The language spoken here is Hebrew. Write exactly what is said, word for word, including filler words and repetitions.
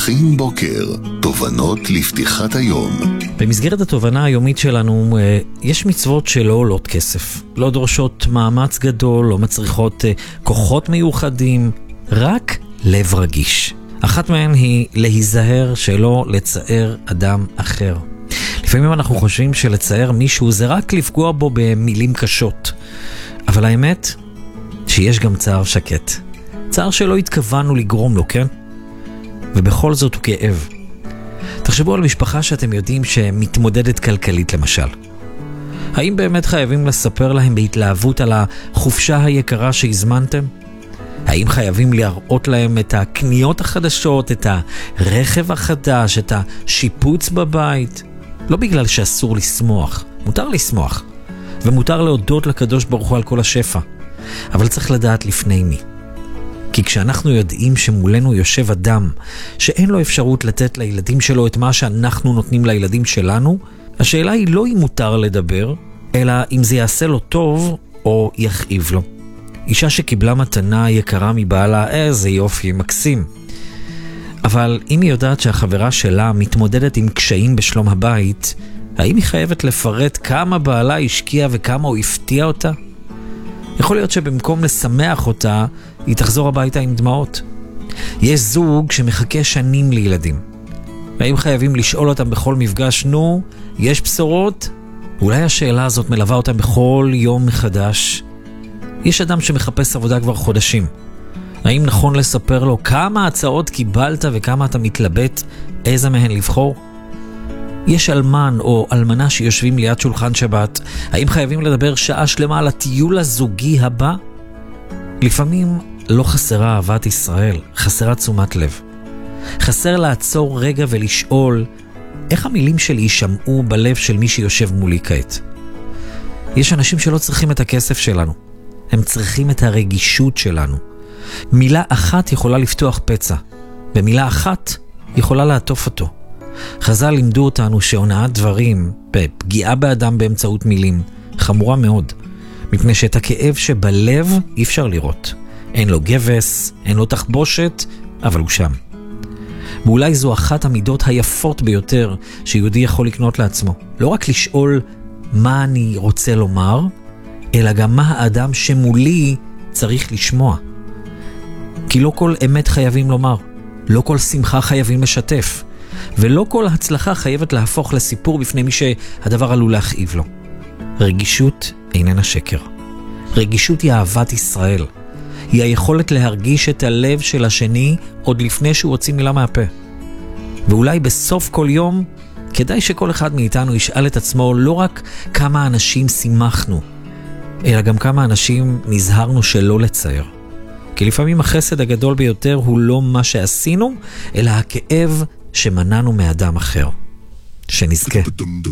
מכין בוקר, תובנות לפתיחת היום. במסגרת התובנה היומית שלנו יש מצוות שלא עולות כסף, לא דורשות מאמץ גדול, לא מצריכות כוחות מיוחדים, רק לב רגיש. אחת מהן היא להיזהר שלא לצער אדם אחר. לפעמים אנחנו חושבים שלצער מישהו זה רק לפגוע בו במילים קשות, אבל האמת שיש גם צער שקט, צער שלא התכוונו לגרום לו, כן? ובכל זאת הוא כאב. תחשבו על משפחה שאתם יודעים שמתמודדת כלכלית למשל. האם באמת חייבים לספר להם בהתלהבות על החופשה היקרה שהזמנתם? האם חייבים להראות להם את הקניות החדשות, את הרכב החדש, את השיפוץ בבית? לא בגלל שאסור לשמוח, מותר לשמוח, ומותר להודות לקדוש ברוך הוא על כל השפע, אבל צריך לדעת לפני מי. כי כשאנחנו יודעים שמולנו יושב אדם שאין לו אפשרות לתת לילדים שלו את מה שאנחנו נותנים לילדים שלנו, השאלה היא לא אם מותר לדבר, אלא אם זה יעשה לו טוב או יכאיב לו. אישה שקיבלה מתנה יקרה מבעלה, איזה יופי, מקסים. אבל אם היא יודעת שהחברה שלה מתמודדת עם קשיים בשלום הבית, האם היא חייבת לפרט כמה בעלה השקיע וכמה הוא הפתיע אותה? יכול להיות שבמקום לשמח אותה, היא תחזור הביתה עם דמעות. יש זוג שמחכה שנים לילדים. והאם חייבים לשאול אותם בכל מפגש, נו, יש בשורות? אולי השאלה הזאת מלווה אותם בכל יום מחדש. יש אדם שמחפש עבודה כבר חודשים. האם נכון לספר לו כמה הצעות קיבלת וכמה אתה מתלבט, איזה מהן לבחור? יש אלמן או אלמנה שיושבים ליד שולחן שבת. האם חייבים לדבר שעה שלמה על הטיול הזוגי הבא? לפעמים לא חסרה אהבת ישראל, חסרה תשומת לב. חסר לעצור רגע ולשאול איך המילים שלי יישמעו בלב של מי שיושב מולי כעת. יש אנשים שלא צריכים את הכסף שלנו, הם צריכים את הרגישות שלנו. מילה אחת יכולה לפתוח פצע, במילה אחת יכולה לעטוף אותו. חז"ל לימדו אותנו שהונאת דברים, פגיעה באדם באמצעות מילים, חמורה מאוד, מפני שאת הכאב שבלב אי אפשר לראות. אין לו גבס, אין לו תחבושת, אבל הוא שם. ואולי זו אחת המידות היפות ביותר שיהודי יכול לקנות לעצמו. לא רק לשאול מה אני רוצה לומר, אלא גם מה האדם שמולי צריך לשמוע. כי לא כל אמת חייבים לומר, לא כל שמחה חייבים לשתף, ולא כל הצלחה חייבת להפוך לסיפור בפני מי שהדבר עלול להכאיב לו. רגישות איננה שקר. רגישות היא אהבת ישראל. היא היכולת להרגיש את הלב של השני עוד לפני שהוא הוציא מילה מהפה. ואולי בסוף כל יום כדאי שכל אחד מאיתנו ישאל את עצמו לא רק כמה אנשים שימחנו, אלא גם כמה אנשים נזהרנו שלא לצייר. כי לפעמים החסד הגדול ביותר הוא לא מה שעשינו, אלא הכאב שמנענו מאדם אחר. שנזכה.